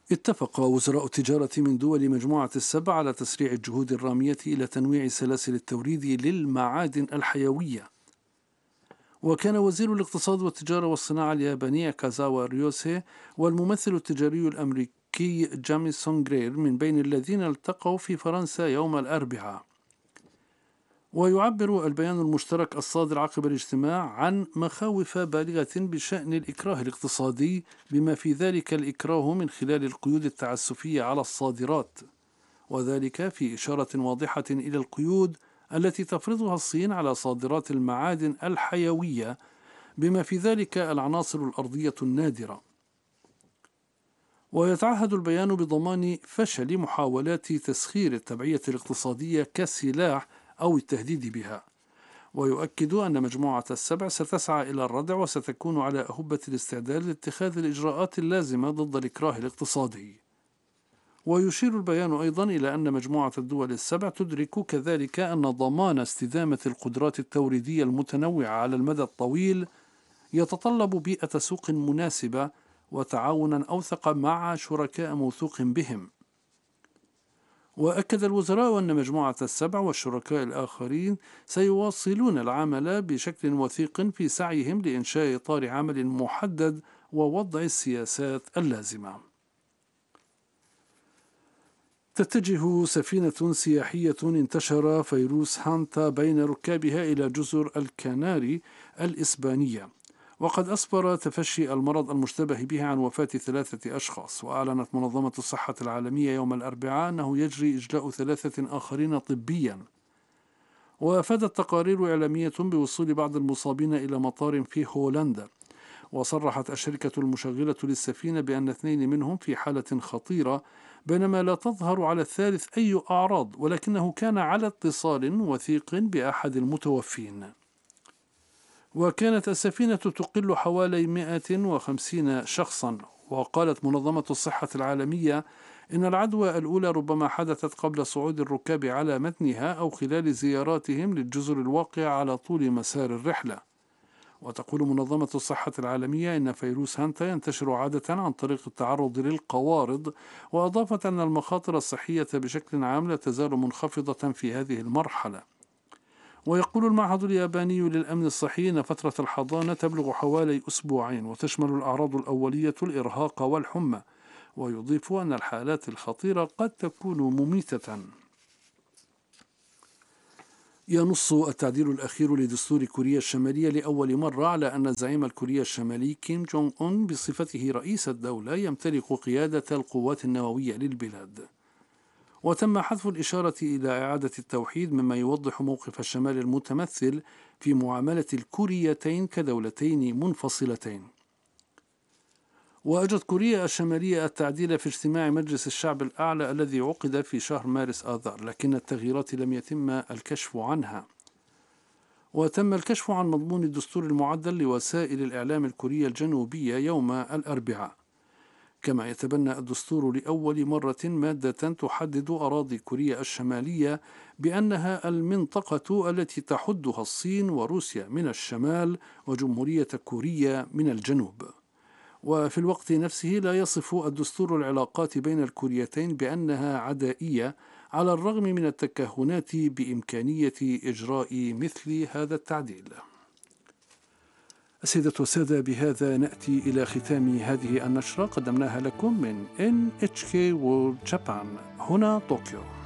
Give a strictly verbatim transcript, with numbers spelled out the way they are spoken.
اتفق وزراء التجارة من دول مجموعة السبع على تسريع الجهود الرامية إلى تنويع سلاسل التوريد للمعادن الحيوية. وكان وزير الاقتصاد والتجارة والصناعة الياباني كازاوا ريوسي والممثل التجاري الأمريكي جاميسون غرير من بين الذين التقوا في فرنسا يوم الأربعاء. ويعبر البيان المشترك الصادر عقب الاجتماع عن مخاوف بالغة بشأن الإكراه الاقتصادي، بما في ذلك الإكراه من خلال القيود التعسفية على الصادرات، وذلك في إشارة واضحة إلى القيود التي تفرضها الصين على صادرات المعادن الحيوية، بما في ذلك العناصر الأرضية النادرة. ويتعهد البيان بضمان فشل محاولات تسخير التبعية الاقتصادية كسلاح أو التهديد بها، ويؤكد أن مجموعة السبع ستسعى إلى الردع وستكون على أهبة الاستعداد لاتخاذ الإجراءات اللازمة ضد الإكراه الاقتصادي. ويشير البيان أيضا إلى أن مجموعة الدول السبع تدرك كذلك أن ضمان استدامة القدرات التوريدية المتنوعة على المدى الطويل يتطلب بيئة سوق مناسبة وتعاونا أوثق مع شركاء موثوق بهم. وأكد الوزراء أن مجموعة السبع والشركاء الآخرين سيواصلون العمل بشكل وثيق في سعيهم لإنشاء إطار عمل محدد ووضع السياسات اللازمة. تتجه سفينة سياحية انتشر فيروس هانتا بين ركابها إلى جزر الكناري الإسبانية، وقد أسفر تفشي المرض المشتبه به عن وفاة ثلاثة أشخاص. وأعلنت منظمة الصحة العالمية يوم الأربعاء أنه يجري إجلاء ثلاثة آخرين طبيا. وأفادت تقارير إعلامية بوصول بعض المصابين إلى مطار في هولندا. وصرحت الشركة المشغلة للسفينة بأن اثنين منهم في حالة خطيرة، بينما لا تظهر على الثالث أي أعراض، ولكنه كان على اتصال وثيق بأحد المتوفين. وكانت السفينة تقل حوالي مئة وخمسين شخصا. وقالت منظمة الصحة العالمية إن العدوى الأولى ربما حدثت قبل صعود الركاب على متنها أو خلال زياراتهم للجزر الواقعة على طول مسار الرحلة. وتقول منظمة الصحة العالمية إن فيروس هانتا ينتشر عادة عن طريق التعرض للقوارض، وأضافت أن المخاطر الصحية بشكل عام لا تزال منخفضة في هذه المرحلة. ويقول المعهد الياباني للأمن الصحي أن فترة الحضانة تبلغ حوالي أسبوعين، وتشمل الأعراض الأولية الإرهاق والحمى. ويضيف أن الحالات الخطيرة قد تكون مميتة. ينص التعديل الأخير لدستور كوريا الشمالية لأول مرة على أن زعيم الكوريا الشمالي كيم جونغ أون بصفته رئيس الدولة يمتلك قيادة القوات النووية للبلاد. وتم حذف الإشارة إلى إعادة التوحيد، مما يوضح موقف الشمال المتمثل في معاملة الكوريتين كدولتين منفصلتين. وأجت كوريا الشمالية التعديل في اجتماع مجلس الشعب الأعلى الذي عقد في شهر مارس آذار، لكن التغييرات لم يتم الكشف عنها. وتم الكشف عن مضمون الدستور المعدل لوسائل الإعلام الكورية الجنوبية يوم الأربعاء. كما يتبنى الدستور لأول مرة مادة تحدد أراضي كوريا الشمالية بأنها المنطقة التي تحدها الصين وروسيا من الشمال وجمهورية كوريا من الجنوب. وفي الوقت نفسه لا يصف الدستور العلاقات بين الكوريتين بأنها عدائية، على الرغم من التكهنات بإمكانية إجراء مثل هذا التعديل. السيدة والسادة، بهذا نأتي إلى ختام هذه النشرة قدمناها لكم من إن إتش كي World Japan هنا طوكيو.